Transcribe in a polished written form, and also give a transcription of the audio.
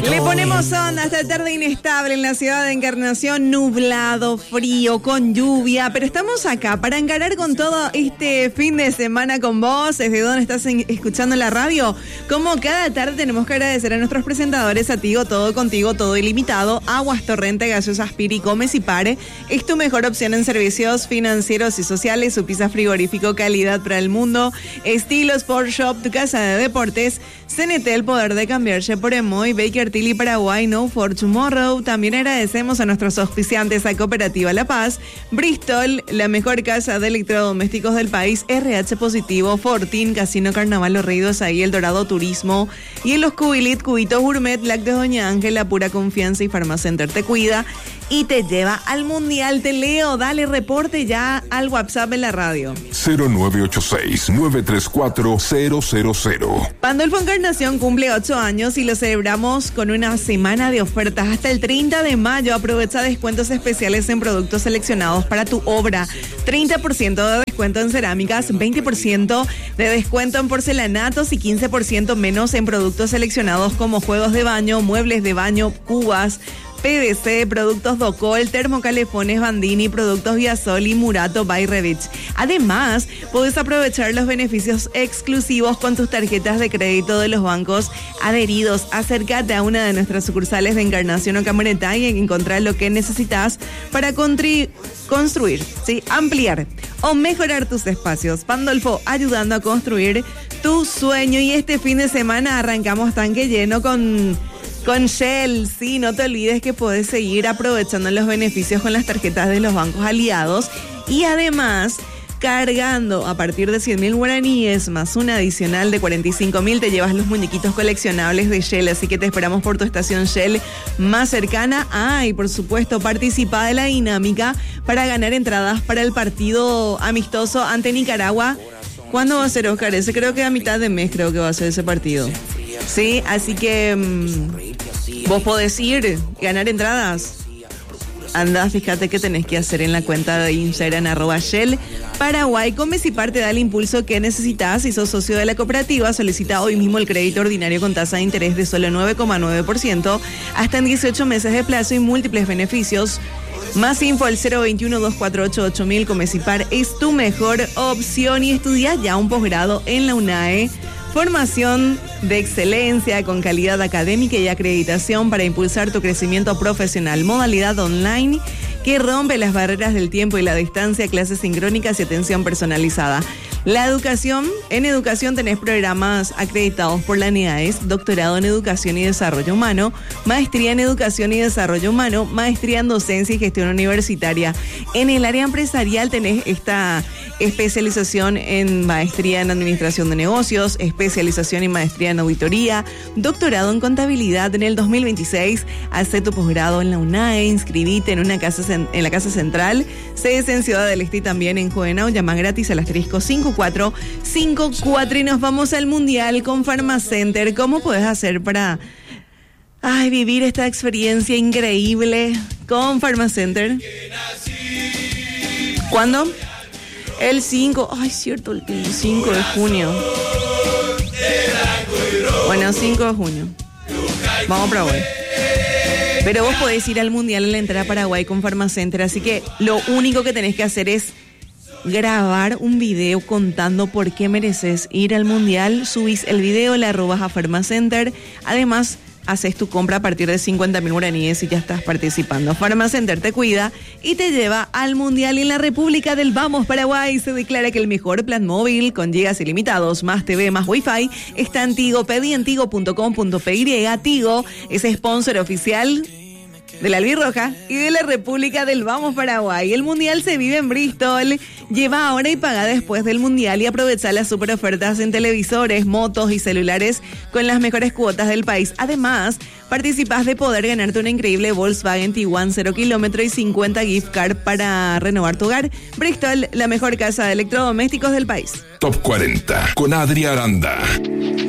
Le ponemos onda esta tarde inestable en la ciudad de Encarnación, nublado, frío, con lluvia, pero estamos acá para encarar con todo este fin de semana con vos, desde donde estás escuchando la radio. Como cada tarde tenemos que agradecer a nuestros presentadores, a Tigo, todo contigo, todo ilimitado, Aguas Torrente, Gaseosas Piri, Comes y Pare, es tu mejor opción en servicios financieros y sociales, su pizza frigorífico, calidad para el mundo, Estilo Sport Shop, tu casa de deportes, CNT, el poder de cambiarse por Emoy, Baker Tilly Paraguay, No for Tomorrow. También agradecemos a nuestros auspiciantes, a Cooperativa La Paz, Bristol, la mejor casa de electrodomésticos del país, RH Positivo, Fortín, Casino Carnaval Los Ríos, ahí El Dorado Turismo y en los Cubilit, Cubitos Gourmet, Lácteos Doña Ángela, Pura Confianza y Farmacenter te cuida y te lleva al Mundial. Te leo, dale reporte ya al WhatsApp en la radio. 0986-934-000. Pandolfo Encarnación cumple 8 años y lo celebramos con una semana de ofertas hasta el 30 de mayo. Aprovecha descuentos especiales en productos seleccionados para tu obra. 30% de descuento en cerámicas, 20% de descuento en porcelanatos y 15% menos en productos seleccionados como juegos de baño, muebles de baño, cubas, PVC, productos Docol, termocalefones Bandini, productos Viasol y Murato by Revich. Además, puedes aprovechar los beneficios exclusivos con tus tarjetas de crédito de los bancos adheridos. Acércate a una de nuestras sucursales de Encarnación o Camoretá y encontrar lo que necesitas para construir, ¿sí? Ampliar o mejorar tus espacios. Pandolfo, ayudando a construir tu sueño. Y este fin de semana arrancamos tanque lleno con Shell, sí, no te olvides que puedes seguir aprovechando los beneficios con las tarjetas de los bancos aliados y además cargando a partir de 100.000 guaraníes más una adicional de 45.000 te llevas los muñequitos coleccionables de Shell, así que te esperamos por tu estación Shell más cercana. Y por supuesto participa de la dinámica para ganar entradas para el partido amistoso ante Nicaragua. ¿Cuándo va a ser, Oscar? Ese creo que a mitad de mes creo que va a ser ese partido. Sí, así que vos podés ir, ganar entradas. Anda, fíjate qué tenés que hacer en la cuenta de Instagram @Shell Paraguay. Comes y Par te da el impulso que necesitas. Si sos socio de la cooperativa, solicita hoy mismo el crédito ordinario con tasa de interés de solo 9,9%, hasta en 18 meses de plazo y múltiples beneficios. Más info al 021-248-8000. Comes y Par es tu mejor opción y estudia ya un posgrado en la UNAE. Formación de excelencia con calidad académica y acreditación para impulsar tu crecimiento profesional. Modalidad online que rompe las barreras del tiempo y la distancia, clases sincrónicas y atención personalizada. En educación tenés programas acreditados por la NEAES, doctorado en educación y desarrollo humano, maestría en educación y desarrollo humano, maestría en docencia y gestión universitaria. En el área empresarial tenés esta especialización en maestría en administración de negocios, especialización y maestría en auditoría, doctorado en contabilidad. En el 2026, hace tu posgrado en la UNAE, inscribite en la Casa Central, sedes en Ciudad del Este y también en Juvenao. Llama gratis al asterisco 5454 y nos vamos al Mundial con Farmacenter. ¿Cómo puedes hacer para vivir esta experiencia increíble con Farmacenter? ¿Cuándo? El 5, cierto, el 5 de junio. Bueno, 5 de junio. Vamos a Paraguay. Pero vos podés ir al Mundial en la entrada a Paraguay con Farmacenter, así que lo único que tenés que hacer es grabar un video contando por qué mereces ir al Mundial. Subís el video, le arrobas a Farmacenter. Además, haces tu compra a partir de 50.000 guaraníes y ya estás participando. Farmacenter te cuida y te lleva al Mundial. Y en la República del Vamos Paraguay se declara que el mejor plan móvil con gigas ilimitados, más TV, más Wi-Fi está en Tigo. Pedí en tigo.com.py. Tigo es sponsor oficial de la Albirroja y de la República del Vamos Paraguay. El Mundial se vive en Bristol. Lleva ahora y paga después del Mundial y aprovecha las super ofertas en televisores, motos y celulares con las mejores cuotas del país. Además, participas de poder ganarte una increíble Volkswagen Tiguan 0 kilómetro y 50 gift card para renovar tu hogar. Bristol, la mejor casa de electrodomésticos del país. Top 40 con Adri Aranda.